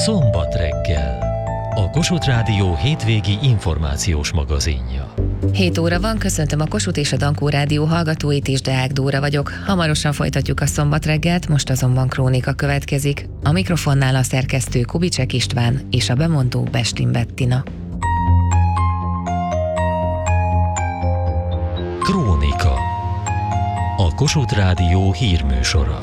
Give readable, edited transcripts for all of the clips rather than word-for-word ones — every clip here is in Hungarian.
Szombat reggel. A Kossuth Rádió hétvégi információs magazinja. 7 óra van, köszöntöm a Kossuth és a Dankó Rádió hallgatóit is, Deák Dóra vagyok. Hamarosan folytatjuk a szombat reggelt, most azonban krónika következik. A mikrofonnál a szerkesztő Kubicsek István és a bemondó Bestin Bettina. Krónika. A Kossuth Rádió hírműsora.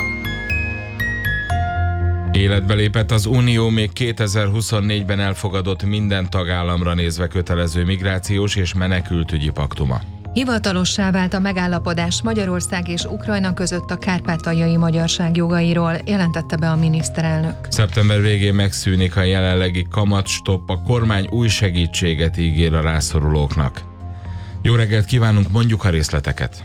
Életbe lépett az Unió még 2024-ben elfogadott minden tagállamra nézve kötelező migrációs és menekültügyi paktuma. Hivatalossá vált a megállapodás Magyarország és Ukrajna között a kárpátaljai magyarság jogairól, jelentette be a miniszterelnök. Szeptember végén megszűnik a jelenlegi kamatstopp, a kormány új segítséget ígér a rászorulóknak. Jó reggelt kívánunk, mondjuk a részleteket.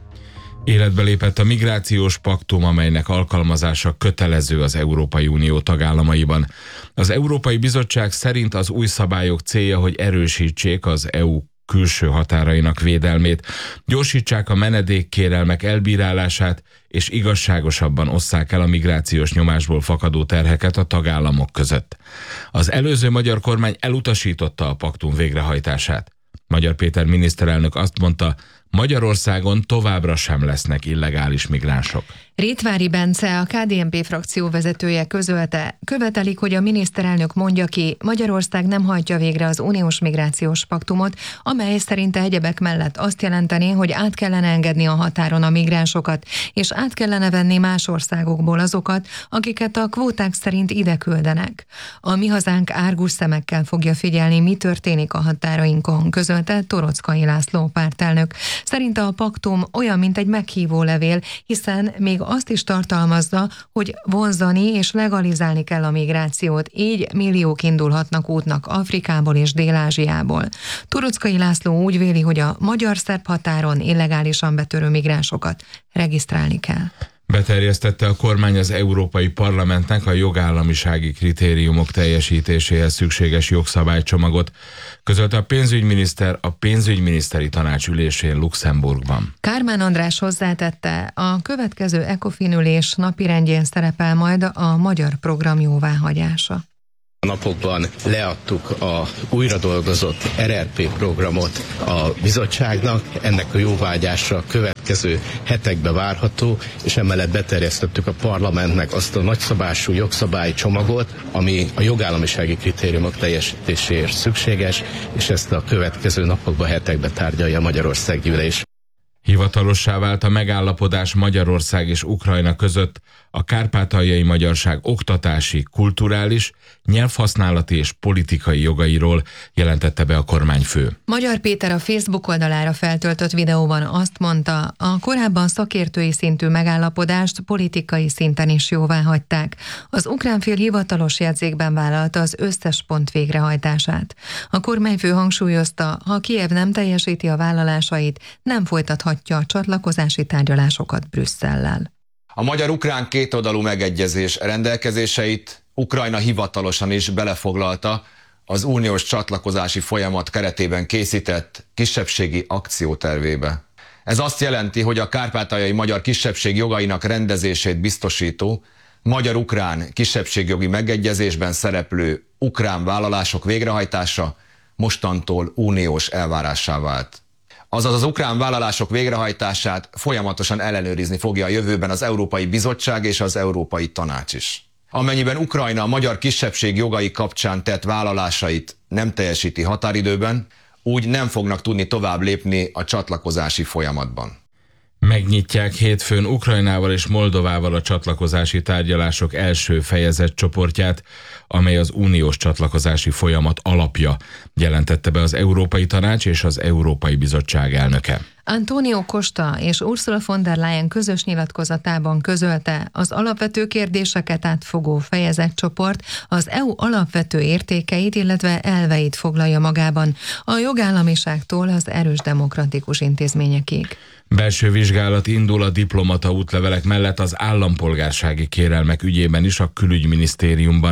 Életbe lépett a migrációs paktum, amelynek alkalmazása kötelező az Európai Unió tagállamaiban. Az Európai Bizottság szerint az új szabályok célja, hogy erősítsék az EU külső határainak védelmét, gyorsítsák a menedékkérelmek elbírálását, és igazságosabban osszák el a migrációs nyomásból fakadó terheket a tagállamok között. Az előző magyar kormány elutasította a paktum végrehajtását. Magyar Péter miniszterelnök azt mondta, Magyarországon továbbra sem lesznek illegális migránsok. Rétvári Bence, a KDNP frakció vezetője közölte, követelik, hogy a miniszterelnök mondja ki, Magyarország nem hajtja végre az uniós migrációs paktumot, amely szerinte egyebek mellett azt jelenteni, hogy át kellene engedni a határon a migránsokat, és át kellene venni más országokból azokat, akiket a kvóták szerint ide küldenek. A Mi Hazánk árgus szemekkel fogja figyelni, mi történik a határainkon, közölte Toroczkai László pártelnök. Szerinte a paktum olyan, mint egy meghívó levél, hiszen még azt is tartalmazza, hogy vonzani és legalizálni kell a migrációt, így milliók indulhatnak útnak Afrikából és Dél-Ázsiából. Toroczkai László úgy véli, hogy a magyar-szerb határon illegálisan betörő migránsokat regisztrálni kell. Beterjesztette a kormány az Európai Parlamentnek a jogállamisági kritériumok teljesítéséhez szükséges jogszabálycsomagot, közölte a pénzügyminiszter a pénzügyminiszteri tanács ülésén Luxemburgban. Kármán András hozzátette, a következő ECOFIN ülés napirendjén szerepel majd a magyar program jóváhagyása. A napokban leadtuk a újra dolgozott RRP programot a bizottságnak, ennek a jóváhagyása következő hetekben várható, és emellett beterjesztettük a parlamentnek azt a nagyszabású jogszabálycsomagot, ami a jogállamisági kritériumok teljesítéséért szükséges, és ezt a következő napokban, hetekben tárgyalja a Magyarország gyűlés. Hivatalossá vált a megállapodás Magyarország és Ukrajna között a kárpátaljai magyarság oktatási, kulturális, nyelvhasználati és politikai jogairól, jelentette be a kormányfő. Magyar Péter a Facebook oldalára feltöltött videóban azt mondta, a korábban szakértői szintű megállapodást politikai szinten is jóváhagyták. Az ukrán fél hivatalos jegyzékben vállalta az összes pont végrehajtását. A kormányfő hangsúlyozta, ha Kijev nem teljesíti a vállalásait, nem folytathatja a csatlakozási tárgyalásokat Brüsszellel. A magyar-ukrán kétoldalú megegyezés rendelkezéseit Ukrajna hivatalosan is belefoglalta az uniós csatlakozási folyamat keretében készített kisebbségi akciótervébe. Ez azt jelenti, hogy a kárpátaljai magyar kisebbség jogainak rendezését biztosító magyar-ukrán kisebbségjogi megegyezésben szereplő ukrán vállalások végrehajtása mostantól uniós elvárássá vált. Azaz az ukrán vállalások végrehajtását folyamatosan ellenőrizni fogja a jövőben az Európai Bizottság és az Európai Tanács is. Amennyiben Ukrajna a magyar kisebbség jogai kapcsán tett vállalásait nem teljesíti határidőben, úgy nem fognak tudni tovább lépni a csatlakozási folyamatban. Megnyitják hétfőn Ukrajnával és Moldovával a csatlakozási tárgyalások első fejezetcsoportját, amely az uniós csatlakozási folyamat alapja, jelentette be az Európai Tanács és az Európai Bizottság elnöke. Antonio Costa és Ursula von der Leyen közös nyilatkozatában közölte, az alapvető kérdéseket átfogó fejezetcsoport az EU alapvető értékeit, illetve elveit foglalja magában, a jogállamiságtól az erős demokratikus intézményekig. Belső vizsgálat indul a diplomata útlevelek mellett az állampolgársági kérelmek ügyében is a külügyminisztériumban,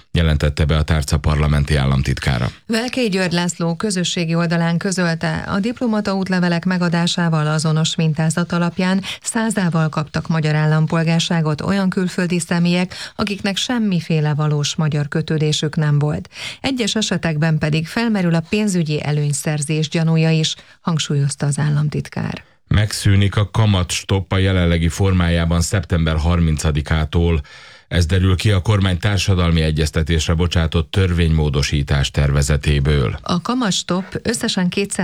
jelentette be a tárca parlamenti államtitkára. Velkei György László közösségi oldalán közölte, a diplomata útlevelek megadásával azonos mintázat alapján 100-ával kaptak magyar állampolgárságot olyan külföldi személyek, akiknek semmiféle valós magyar kötődésük nem volt. Egyes esetekben pedig felmerül a pénzügyi előnyszerzés gyanúja is, hangsúlyozta az államtitkár. Megszűnik a kamatstopp a jelenlegi formájában szeptember 30-ától. Ez derül ki a kormány társadalmi egyeztetésre bocsátott törvénymódosítás tervezetéből. A kamatstopp összesen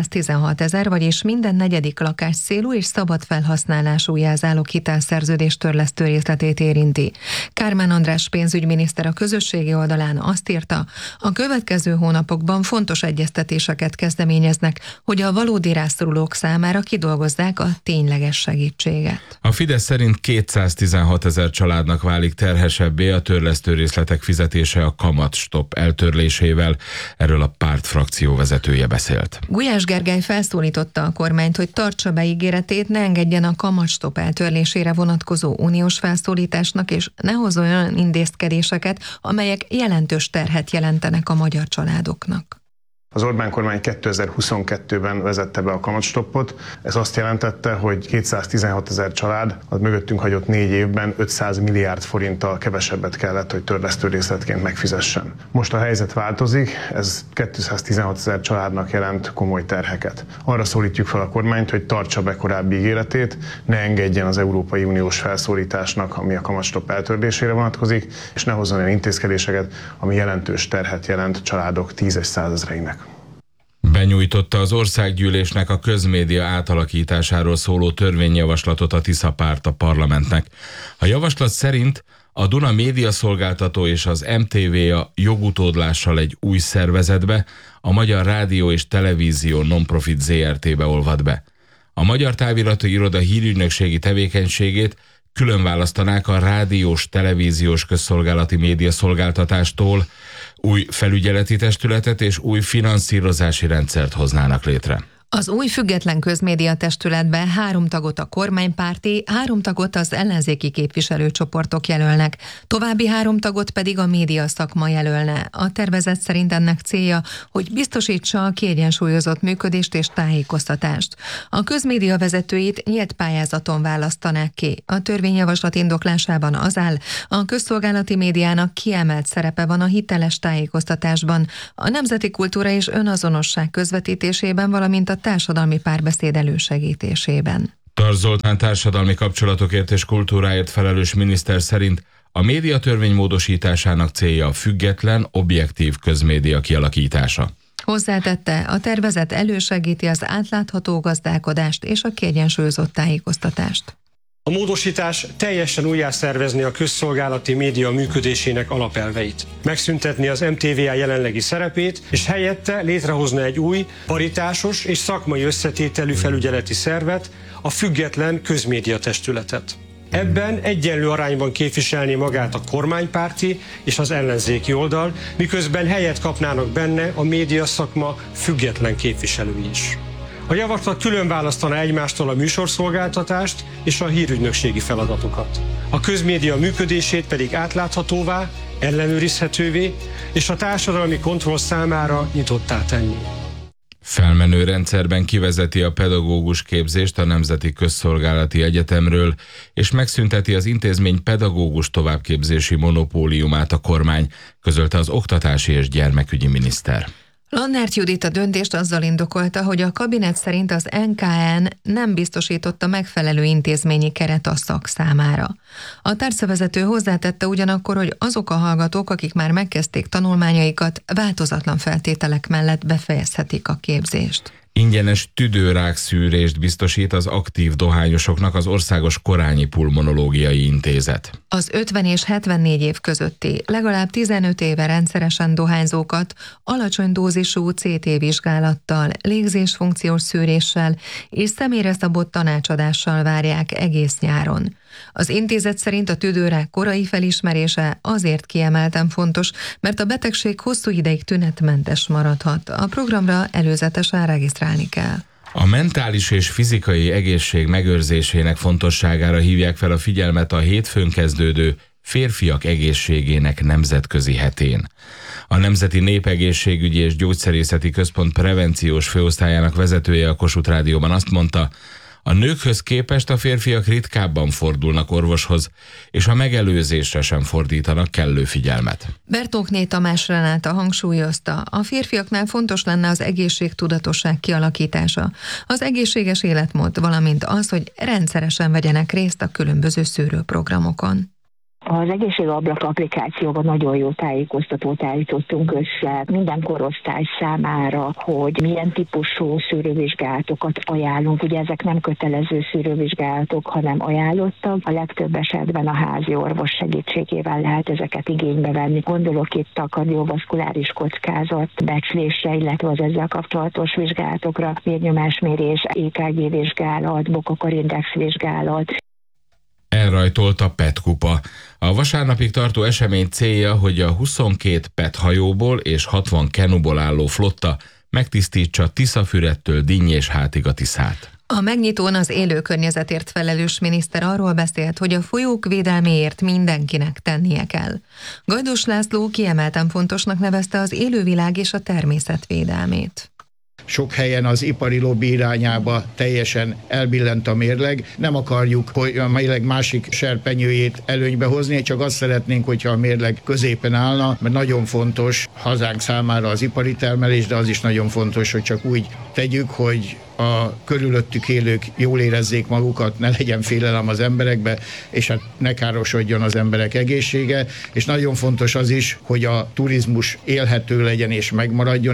216 000, vagyis minden negyedik lakásszélú és szabad felhasználású jelzálog hitelszerződés törlesztő részletét érinti. Kármán András pénzügyminiszter a közösségi oldalán azt írta, a következő hónapokban fontos egyeztetéseket kezdeményeznek, hogy a valódi rászorulók számára kidolgozzák a tényleges segítséget. A Fidesz szerint 216 000 családnak válik terhes a törlesztő részletek fizetése a kamatstopp eltörlésével. Erről a párt frakció vezetője beszélt. Gulyás Gergely felszólította a kormányt, hogy tartsa be ígéretét, ne engedjen a kamatstopp eltörlésére vonatkozó uniós felszólításnak, és ne hozzon olyan intézkedéseket, amelyek jelentős terhet jelentenek a magyar családoknak. Az Orbán kormány 2022-ben vezette be a kamatstoppot. Ez azt jelentette, hogy 216 000 család az mögöttünk hagyott 4 évben 500 milliárd forinttal kevesebbet kellett, hogy törlesztő részletként megfizessen. Most a helyzet változik, ez 216 000 családnak jelent komoly terheket. Arra szólítjuk fel a kormányt, hogy tartsa be korábbi ígéretét, ne engedjen az Európai Uniós felszólításnak, ami a kamatstopp eltörlésére vonatkozik, és ne hozzon olyan intézkedéseket, ami jelentős terhet jelent családok 10 és 100 000-einek. Benyújtotta az országgyűlésnek a közmédia átalakításáról szóló törvényjavaslatot a Tisza párt a parlamentnek. A javaslat szerint a Duna médiaszolgáltató és az MTV-a jogutódlással egy új szervezetbe, a Magyar Rádió és Televízió Nonprofit Zrt-be olvad be. A Magyar Távirati Iroda hírügynökségi tevékenységét külön választanák a rádiós, televíziós közszolgálati médiaszolgáltatástól, új felügyeleti testületet és új finanszírozási rendszert hoznának létre. Az új független közmédia testületbe 3 tagot a kormánypárti, 3 tagot az ellenzéki képviselőcsoportok jelölnek, további 3 tagot pedig a média szakma jelölne. A tervezet szerint ennek célja, hogy biztosítsa a kiegyensúlyozott működést és tájékoztatást. A közmédia vezetőit nyílt pályázaton választanák ki. A törvényjavaslat indoklásában az áll, a közszolgálati médiának kiemelt szerepe van a hiteles tájékoztatásban, a nemzeti kultúra és önazonosság közvetítésében, valamint a társadalmi párbeszéd elősegítésében. Tarts Zoltán társadalmi kapcsolatokért és kultúráért felelős miniszter szerint a médiatörvény módosításának célja a független, objektív közmédia kialakítása. Hozzátette, a tervezet elősegíti az átlátható gazdálkodást és a kiegyensúlyozott tájékoztatást. A módosítás teljesen újjászervezni a közszolgálati média működésének alapelveit. Megszüntetni az MTVA jelenlegi szerepét, és helyette létrehozni egy új, paritásos és szakmai összetételű felügyeleti szervet, a független közmédia testületet. Ebben egyenlő arányban képviselni magát a kormánypárti és az ellenzéki oldal, miközben helyet kapnának benne a média szakma független képviselői is. A javaslat külön választaná egymástól a műsorszolgáltatást és a hírügynökségi feladatokat. A közmédia működését pedig átláthatóvá, ellenőrizhetővé és a társadalmi kontroll számára nyitottá tenni. Felmenő rendszerben kivezeti a pedagógus képzést a Nemzeti Közszolgálati Egyetemről, és megszünteti az intézmény pedagógus továbbképzési monopóliumát a kormány, közölte az oktatási és gyermekügyi miniszter. Lannert Judit a döntést azzal indokolta, hogy a kabinet szerint az NKN nem biztosította megfelelő intézményi keret a szak számára. A tárcavezető hozzátette ugyanakkor, hogy azok a hallgatók, akik már megkezdték tanulmányaikat, változatlan feltételek mellett befejezhetik a képzést. Ingyenes tüdőrák szűrést biztosít az aktív dohányosoknak az Országos Korányi Pulmonológiai Intézet. Az 50 és 74 év közötti, legalább 15 éve rendszeresen dohányzókat alacsony dózisú CT vizsgálattal, légzésfunkciós szűréssel és személyre szabott tanácsadással várják egész nyáron. Az intézet szerint a tüdőrák korai felismerése azért kiemelten fontos, mert a betegség hosszú ideig tünetmentes maradhat. A programra előzetesen regisztrálni kell. A mentális és fizikai egészség megőrzésének fontosságára hívják fel a figyelmet a hétfőn kezdődő férfiak egészségének nemzetközi hetén. A Nemzeti Népegészségügyi és Gyógyszerészeti Központ prevenciós főosztályának vezetője a Kossuth Rádióban azt mondta, a nőkhöz képest a férfiak ritkábban fordulnak orvoshoz, és a megelőzésre sem fordítanak kellő figyelmet. Bertókné Tamás Renáta hangsúlyozta, a férfiaknál fontos lenne az egészségtudatosság kialakítása, az egészséges életmód, valamint az, hogy rendszeresen vegyenek részt a különböző szűrőprogramokon. Az egészségablak applikációban nagyon jó tájékoztatót állítottunk össze minden korosztály számára, hogy milyen típusú szűrővizsgálatokat ajánlunk. Ugye ezek nem kötelező szűrővizsgálatok, hanem ajánlottak. A legtöbb esetben a házi orvos segítségével lehet ezeket igénybe venni. Gondolok itt a kardiovaszkuláris kockázat becslésre, illetve az ezzel kapcsolatos vizsgálatokra, vérnyomásmérés, EKG vizsgálat, Bokakorindex vizsgálat. Elrajtolt a PET kupa. A vasárnapig tartó esemény célja, hogy a 22 PET hajóból és 60 kenuból álló flotta megtisztítsa Tiszafüredtől Dinny és hátig a Tiszát. A megnyitón az élő környezetért felelős miniszter arról beszélt, hogy a folyók védelméért mindenkinek tennie kell. Gajdos László kiemelten fontosnak nevezte az élővilág és a természet védelmét. Sok helyen az ipari lobby irányába teljesen elbillent a mérleg. Nem akarjuk, hogy a mérleg másik serpenyőjét előnybe hozni, csak azt szeretnénk, hogyha a mérleg középen állna, mert nagyon fontos hazánk számára az ipari termelés, de az is nagyon fontos, hogy csak úgy tegyük, hogy a körülöttük élők jól érezzék magukat, ne legyen félelem az emberekbe, és hát ne károsodjon az emberek egészsége. És nagyon fontos az is, hogy a turizmus élhető legyen és megmaradjon.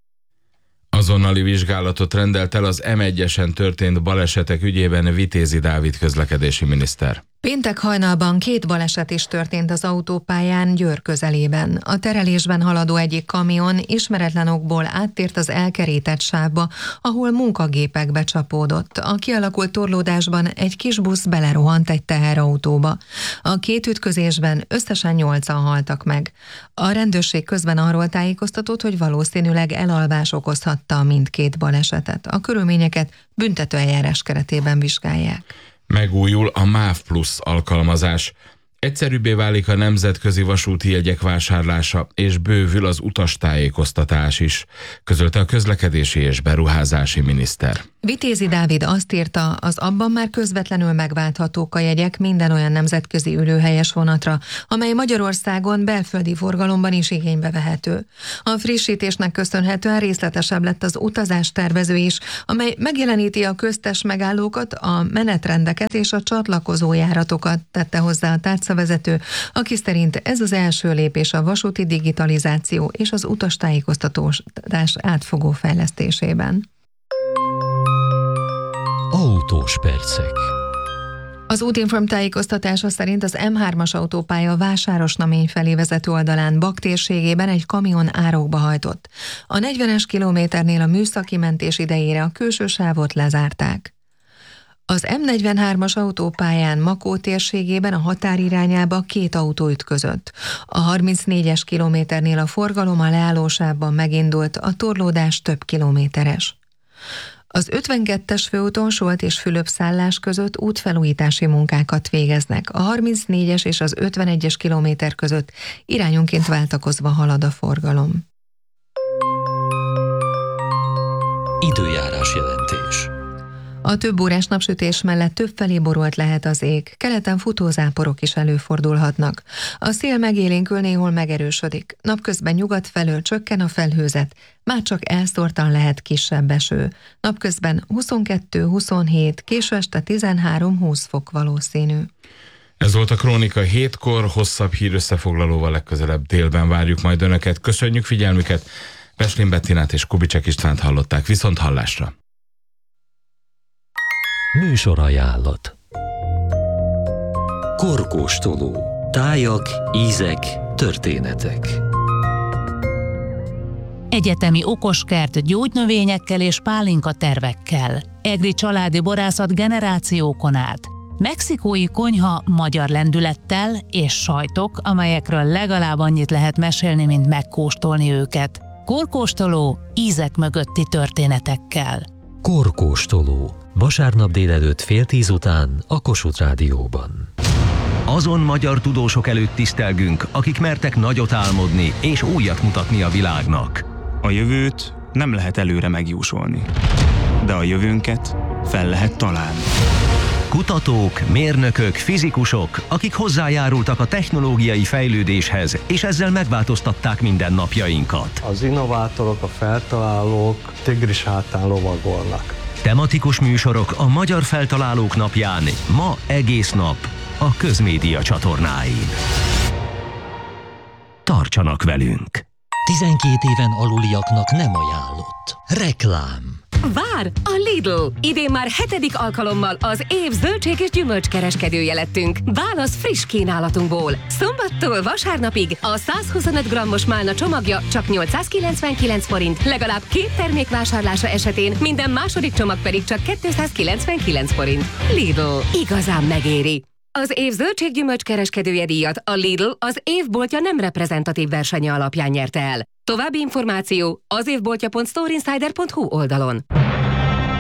Azonnali vizsgálatot rendelt el az M1-esen történt balesetek ügyében Vitézi Dávid közlekedési miniszter. Péntek hajnalban 2 baleset is történt az autópályán Győr közelében. A terelésben haladó egyik kamion ismeretlen okból áttért az elkerített sávba, ahol munkagépekbe csapódott. A kialakult torlódásban egy kis busz belerohant egy teherautóba. A 2 ütközésben összesen 8-an haltak meg. A rendőrség közben arról tájékoztatott, hogy valószínűleg elalvás okozhatta mindkét balesetet. A körülményeket büntetőeljárás keretében vizsgálják. Megújul a MÁV Plus alkalmazás. Egyszerűbbé válik a nemzetközi vasúti jegyek vásárlása, és bővül az utastájékoztatás is, közölte a közlekedési és beruházási miniszter. Vitézi Dávid azt írta, az abban már közvetlenül megválthatók a jegyek minden olyan nemzetközi ülőhelyes vonatra, amely Magyarországon belföldi forgalomban is igénybe vehető. A frissítésnek köszönhetően részletesebb lett az utazástervező is, amely megjeleníti a köztes megállókat, a menetrendeket és a csatlakozó járatokat, tette hozzá a tárcavezető, aki szerint ez az első lépés a vasúti digitalizáció és az utastájékoztatás átfogó fejlesztésében. Autós percek. Az Útinform tájékoztatása szerint az M3-as autópálya Vásárosnamény felé vezető oldalán Bak térségében egy kamion árokba hajtott. A 40-es kilométernél a műszaki mentés idejére a külső sávot lezárták. Az M43-as autópályán Makó térségében a határirányába 2 autó ütközött. A 34-es kilométernél a forgalom a leállósávban megindult, a torlódás több kilométeres. Az 52-es főúton Solt és Fülöp szállás között útfelújítási munkákat végeznek. A 34-es és az 51-es kilométer között irányonként váltakozva halad a forgalom. Időjárás jelentés. A több órás napsütés mellett többfelé borult lehet az ég, keleten futózáporok is előfordulhatnak. A szél megélénkül, néhol megerősödik. Napközben nyugat felől csökken a felhőzet, már csak elszórtan lehet kisebb eső. Napközben 22-27, késő este 13-20 fok valószínű. Ez volt a Krónika 7-kor, hosszabb hírösszefoglalóval legközelebb délben várjuk majd Önöket. Köszönjük figyelmüket, Peslin Bettinát és Kubicek Istvánt hallották, viszont hallásra. Műsorajánlat. Korkóstoló. Tájak, ízek, történetek. Egyetemi okoskert gyógynövényekkel és pálinka tervekkel. Egri családi borászat generációkon át. Mexikói konyha magyar lendülettel és sajtok, amelyekről legalább annyit lehet mesélni, mint megkóstolni őket. Korkóstoló, ízek mögötti történetekkel. Korkóstoló. Vasárnap délelőtt 9:30 után a Kossuth Rádióban. Azon magyar tudósok előtt tisztelgünk, akik mertek nagyot álmodni és újat mutatni a világnak. A jövőt nem lehet előre megjósolni, de a jövőnket fel lehet találni. Kutatók, mérnökök, fizikusok, akik hozzájárultak a technológiai fejlődéshez, és ezzel megváltoztatták mindennapjainkat. Az innovátorok, a feltalálók tigris hátán lovagolnak. Tematikus műsorok a Magyar Feltalálók Napján, ma egész nap a Közmédia csatornáin. Tartsanak velünk! 12 éven aluliaknak nem ajánlott. Reklám. Vár! A Lidl! Idén már 7. alkalommal az év zöldség és gyümölcskereskedője lettünk. Válasz friss kínálatunkból. Szombattól vasárnapig a 125 grammos málna csomagja csak 899 forint, legalább 2 termék vásárlása esetén, minden második csomag pedig csak 299 forint. Lidl. Igazán megéri! Az év zöldséggyümölcs kereskedője díjat a Lidl az évboltja nem reprezentatív versenye alapján nyerte el. További információ az évboltja.storeinsider.hu oldalon.